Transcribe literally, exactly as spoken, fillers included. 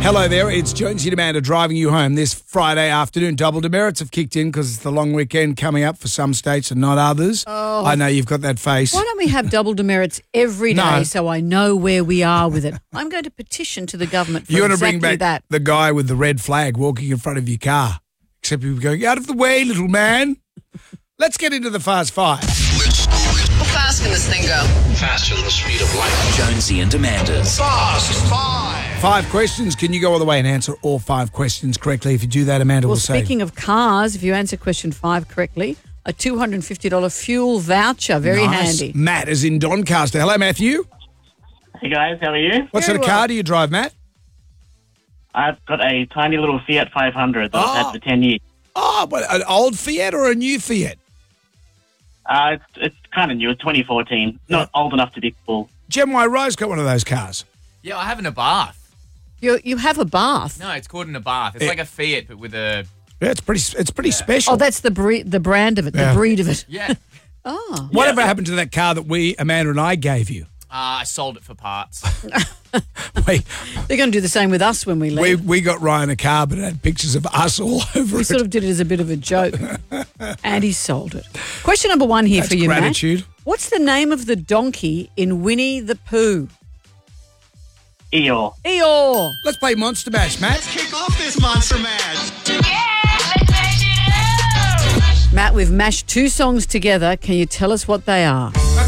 Hello there, it's Jonesy and Amanda driving you home this Friday afternoon. Double demerits have kicked in because it's the long weekend coming up for some states and not others. Oh. I know you've got that face. Why don't we have double demerits every day No. so I know where we are with it? I'm going to petition to the government for You want exactly to bring back that. the guy with the red flag walking in front of your car, except people going, out of the way, little man. Let's get into the Fast Five. How fast can this thing go? Faster than the speed of light. Jonesy and Amanda's Fast Five. Five questions. Can you go all the way and answer all five questions correctly? If you do that, Amanda Well, will say. speaking of cars, if you answer question five correctly, a two hundred fifty dollars fuel voucher. Very Nice. handy. Matt is in Doncaster. Hello, Matthew. Hey guys, how are you? What Very sort of well. car do you drive, Matt? I've got a tiny little Fiat five hundred that I've Oh. had for ten years. Oh, but an old Fiat or a new Fiat? Uh, it's it's kind of new. It's twenty fourteen. Not old enough to be cool. Jem Y. Rose got one of those cars. Yeah, I have an Abarth. You you have a bath. No, it's called an Abarth. It's Yeah. like a Fiat, but with a... Yeah, it's pretty. It's pretty special. Oh, that's the bre- the brand of it, Yeah. the breed of it. Yeah. Oh. Whatever happened to that car that we, Amanda and I, gave you? Uh, I sold it for parts. we, They're going to do the same with us when we we leave. we got Ryan a car, but it had pictures of us all over We it. sort of did it as a bit of a joke. And he sold it. Question number one here That's for you, gratitude. Matt. What's the name of the donkey in Winnie the Pooh? Eeyore. Eeyore. Let's play Monster Mash, Matt. Kick off this Monster Mash. Matt, we've mashed two songs together. Can you tell us what they are?